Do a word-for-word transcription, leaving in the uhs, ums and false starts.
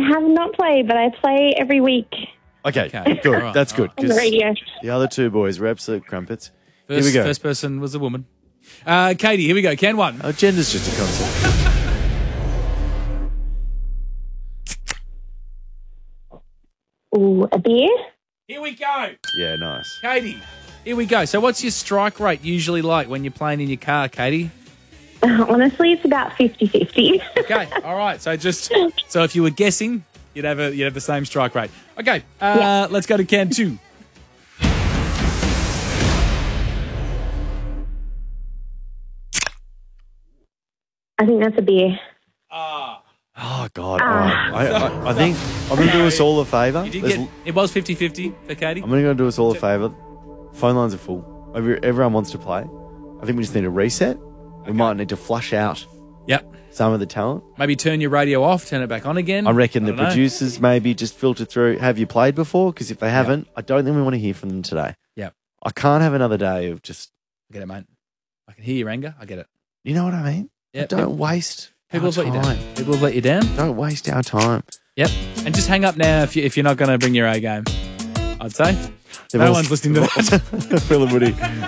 have not played, but I play every week Okay, Okay, good. all right, That's all good. right. on the 'cause radio. The other two boys, reps the crumpets. First, here we go. First person was a woman. Uh, Katie, here we go. Can one. Oh, gender's just a concept. Ooh, a beer? Here we go. Yeah, nice. Katie, here we go. So what's your strike rate usually like when you're playing in your car, Katie? Honestly, it's about fifty-fifty. Okay, all right. So just so if you were guessing, you'd have a you'd have the same strike rate. Okay, uh, Yeah. let's go to can two. I think that's a beer. Oh, God. All right. I, I, I think I'm going to do us all a favour. You did There's- get it was fifty-fifty for Katie. I'm going to go do us all a favour. Phone lines are full. Every- Everyone wants to play. I think we just need a reset. We might need to flush out Yep. some of the talent. Maybe turn your radio off, turn it back on again. I reckon the don't know. producers maybe just filter through. Have you played before? Because if they haven't, I don't think we want to hear from them today. Yep. I can't have another day of just, I get it, mate. I can hear your anger. I get it. you know what I mean? Yep. Don't waste People our have let you time. down. People have let you down. Don't waste our time. Yep. And just hang up now if, you, if you're not going to bring your A game. I'd say. They've No all- one's listening to that. Phil and Woody.